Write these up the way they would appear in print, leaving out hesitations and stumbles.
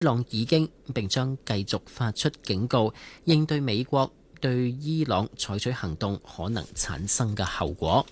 伊朗已經並將繼續發出警告，應對美國對伊朗採取行動可能產生嘅後果。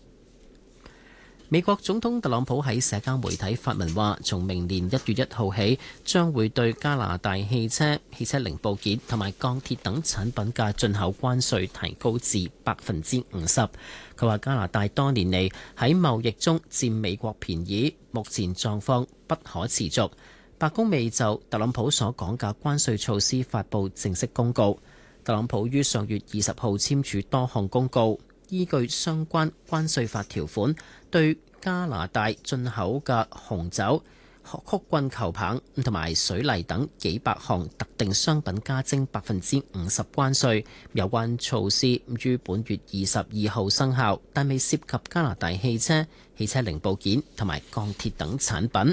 美國總統特朗普喺社交媒體發文話，從明年1月1號起，將會對加拿大汽車、汽車零部件同埋鋼鐵等產品嘅進口關稅提高至50%。佢話加拿大多年嚟喺貿易中佔美國便宜，目前狀況不可持續。白宮未就特朗普所講嘅關稅措施發布正式公告。特朗普於上月20號簽署多項公告，依據相關關稅法條款，對加拿大進口嘅紅酒、曲棍球棒同埋水泥等幾百項特定商品加徵50%關稅。有關措施於本月22號生效，但未涉及加拿大汽車、汽車零部件同埋鋼鐵等產品。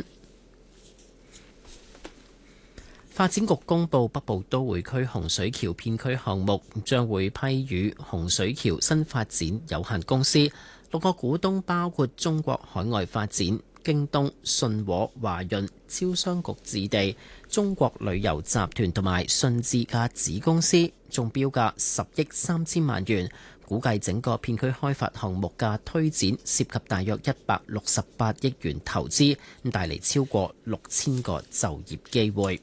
發展局公布北部都會區洪水橋片區項目將會批予洪水橋新發展有限公司，6個股東包括中國海外發展、京東、信和、華潤、招商局置地、中國旅遊集團同埋信置嘅子公司，中標價10億3000萬元。估計整個片區開發項目嘅推展涉及大約168億元投資，帶嚟超過6000個就業機會。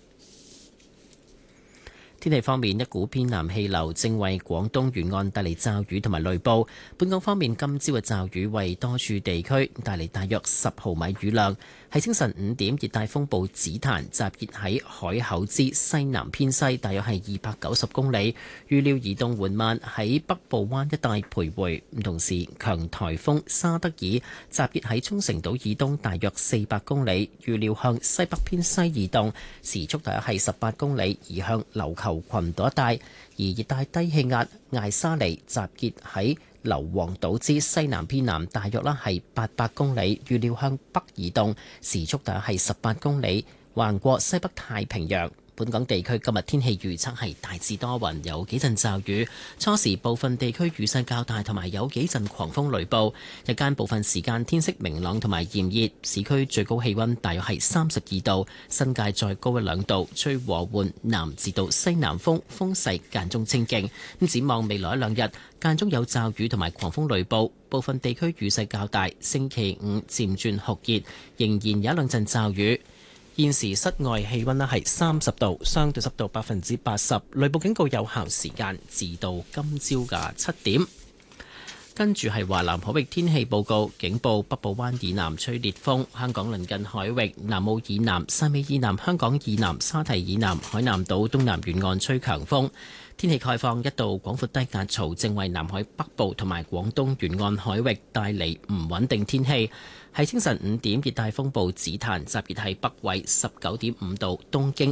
天氣方面，一股偏南氣流正為廣東沿岸帶嚟驟雨同埋雷暴。本港方面，今朝嘅驟雨為多處地區帶嚟大約10毫米雨量。喺清晨5點，熱帶風暴紫檀集結喺海口之西南偏西，大約係290公里，預料移動緩慢喺北部灣一帶徘徊。同時，強颱風沙德爾集結喺沖繩島以東大約400公里，預料向西北偏西移動，時速大約係18公里，移向琉球群島一帶。而熱帶低氣壓艾沙尼集結喺硫磺島之西南偏南，大約係800公里，預料向北移動，時速大約係18公里，橫過西北太平洋。本港地區今日天氣預測係大致多雲，有幾陣驟雨，初時部分地區雨勢較大，同埋有幾陣狂風雷暴。日間部分時間天色明朗同埋炎熱，市區最高氣溫大約係32度，新界再高1-2度，吹和緩南至到西南風，風勢間中清勁。咁展望未來1-2日，間中有驟雨同埋狂風雷暴，部分地區雨勢較大。星期5漸轉酷熱，仍然有1-2陣驟雨。現時室外氣溫係30度，相對濕度80%，雷暴警告有效時間至到今朝嘅7點。跟住係華南海域天氣報告，警報北部灣以南吹烈風，香港鄰近海域南澳以南、汕尾以南、香港以南、沙堤以南、海南島東南沿岸吹強風。天氣概況，一道廣闊低壓槽正為南海北部同埋廣東沿岸海域帶嚟唔穩定天氣。喺清晨5點，熱帶風暴紫檀集結喺北緯19.5度、東經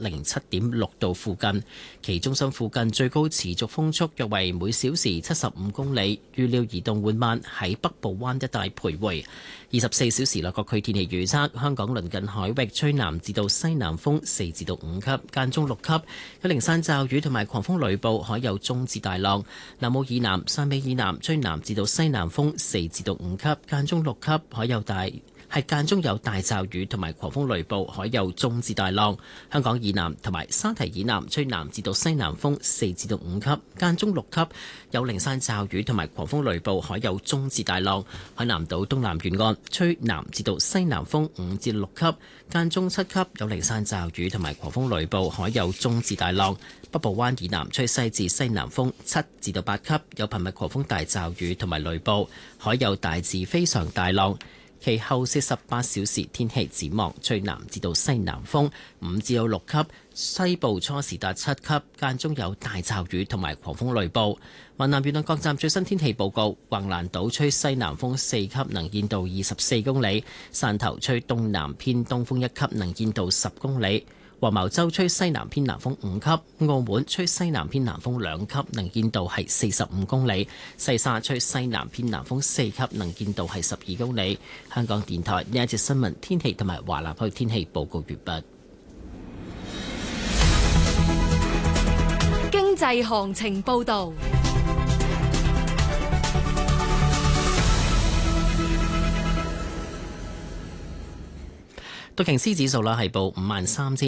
107.6度附近，其中心附近最高持續風速約為每小時75公里，預料移動緩慢喺北部灣一帶徘徊。24小時內各區天氣預測，香港鄰近海域吹南至到西南風4至到5級，間中6級，有零散驟雨同埋狂風雷暴，海有中至大浪。南澳以南、汕尾以南吹南至到西南風4至到5級，間中6級，間中有大驟雨同埋狂風雷暴，海有中至大浪。香港以南同埋沙堤以南吹南至到西南風4至到5級，間中6級，有零散驟雨同埋狂風雷暴，海有中至大浪。海南島東南沿岸吹南至到西南風5至6級，間中7級，有零散驟雨同埋狂風雷暴，海有中至大浪。北部灣以南吹西至西南風7至到8級，有頻密狂風大驟雨同埋雷暴，海有大至非常大浪。其後48小時天氣展望，吹南至到西南風5至到6級，西部初時達7級，間中有大驟雨同埋狂風雷暴。華南沿岸各站最新天氣報告：橫瀾島吹西南風4級，能見度24公里；汕頭吹東南偏東風1級，能見度10公里。黃茅洲吹西南偏南風5級，澳門吹西南偏南風2級，能見度係45公里；西沙吹西南偏南風4級，能見度係12公里。香港電台呢一節新聞天氣同埋華南區天氣報告完畢。 經濟行情報導。 道瓊斯指數啦係報53,000